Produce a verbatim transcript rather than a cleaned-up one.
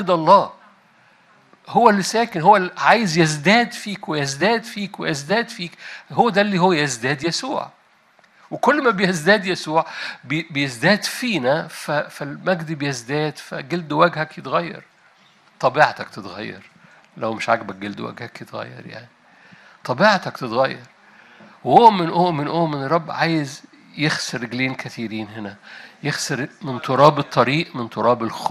مجد الله هو اللي ساكن، هو اللي عايز يزداد فيك ويزداد فيك ويزداد فيك. هو ده اللي هو يزداد يسوع. وكل ما بيزداد يسوع بيزداد فينا، فالمجد بيزداد، فجلد وجهك يتغير، طبيعتك تتغير. لو مش عاجبك جلد وجهك يتغير، يعني طبيعتك تتغير. وأؤمن أؤمن أؤمن الرب عايز يخسر رجلين كثيرين هنا، يخسر من تراب الطريق، من تراب الخ